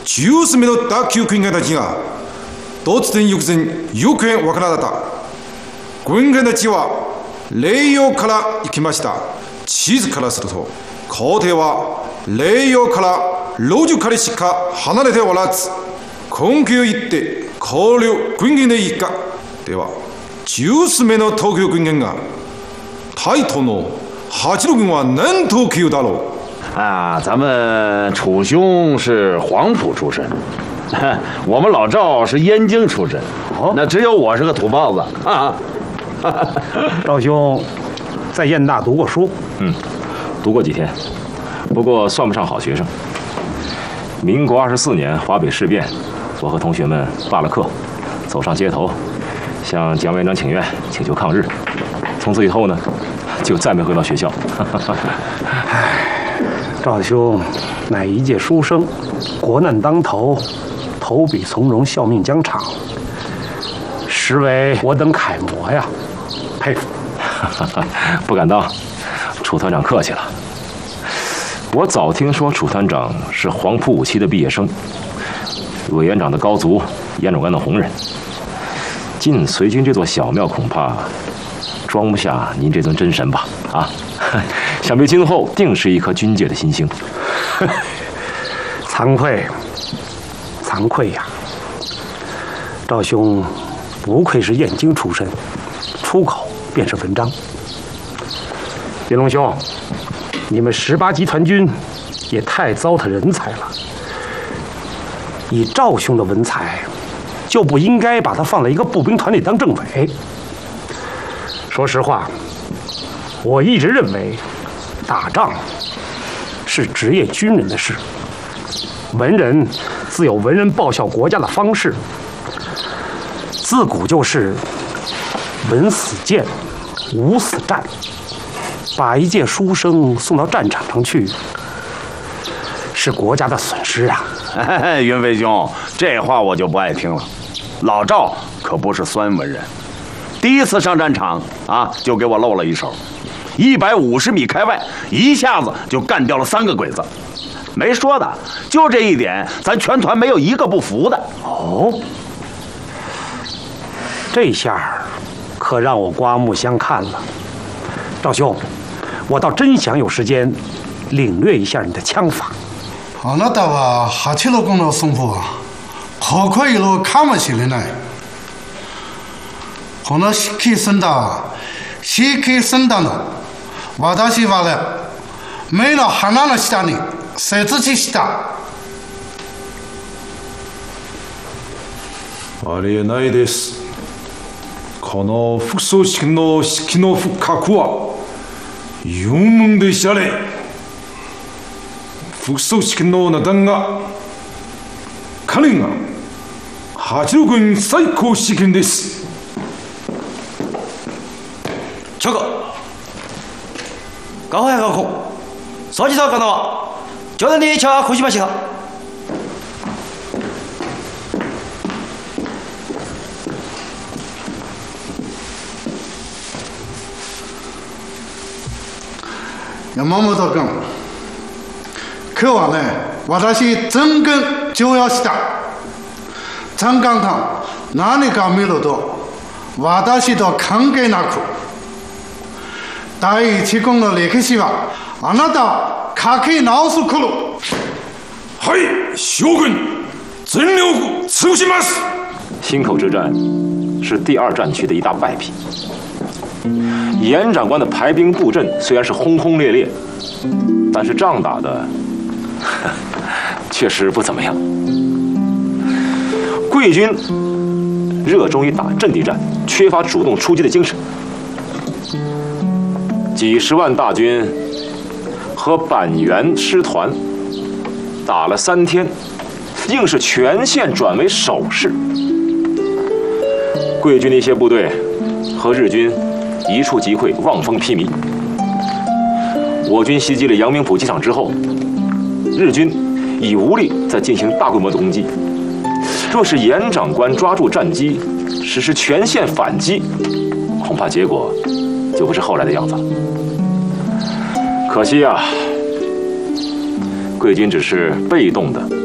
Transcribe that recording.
10名の打撃軍官たちが突然翌前行方わからなかった。軍官たちは霊陽から行きました。地図からすると皇帝は霊陽から路地からしか離れておらず、根拠を言って考慮軍軍でいいか。では10数名の東京軍官が台头の八路军は何と給だろう？啊，咱们楚兄是黄埔出身，我们老赵是燕京出身，那只有我是个土包子啊。 赵兄在燕大读过书？ 读过几天，不过算不上好学生。民国24年华北事变，我和同学们罢了课，走上街头，向蒋委员长请愿，请求抗日。从此以后呢，就再没回到学校。 赵兄乃一介书生，国难当头，投笔从戎，效命疆场，实为我等楷模呀，佩服。 不敢当，楚团长客气了。我早听说楚团长是黄埔5期的毕业生，委员长的高足，燕长官的红人。进随军这座小庙，恐怕装不下您这尊真神吧？啊，想必今后定是一颗军界的新星。 惭愧，惭愧呀！赵兄不愧是燕京出身，出口便是文章。云龙兄，你们18集团军也太糟蹋人才了。以赵兄的文采，就不应该把他放在一个步兵团里当政委。说实话，我一直认为，打仗是职业军人的事，文人自有文人报效国家的方式。自古就是文死谏，武死战，把一介书生送到战场上去，是国家的损失啊！ 云飞兄，这话我就不爱听了。老赵可不是酸文人，第一次上战场啊，就给我露了一手，150米开外，一下子就干掉了3个鬼子。没说的，就这一点，咱全团没有一个不服的。 哦，这下可让我刮目相看了。赵兄，我倒真想有时间领略一下你的枪法。 あなたは8路軍の損保はここいるかもしれない。この指揮センターは指揮センターの私はね、目の鼻の下に設置した。 ありえないです。この副総指揮の指揮の不覚は有名でしたね。副総指揮の名段が彼が8路軍最高指揮です。 長官、ガホヤガホ、掃除さかなは去年に茶こしました。 山本君、今日はね、私全軍重要した。残官官何か見ると私と関係なく、第一軍の歴史はあなた書き直す頃。 はい、将軍全力尽します。 忻口之战是第2战区的一大败笔。严长官的排兵布阵虽然是轰轰烈烈，但是仗打的确实不怎么样。贵军热衷于打阵地战，缺乏主动出击的精神。几十万大军和板垣师团打了3天，硬是全线转为守势。贵军的一些部队和日军一触即溃，望风披靡。我军袭击了阳明浦机场之后，日军已无力再进行大规模的攻击。若是严长官抓住战机，实施全线反击，恐怕结果就不是后来的样子了。可惜啊，贵军只是被动的